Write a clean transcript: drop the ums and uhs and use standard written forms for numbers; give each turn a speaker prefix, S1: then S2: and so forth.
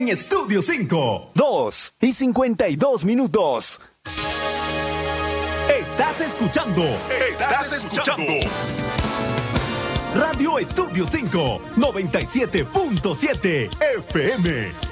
S1: En Estudio 5.
S2: 2:52.
S1: Estás escuchando. Radio Estudio 5, 97.7 FM.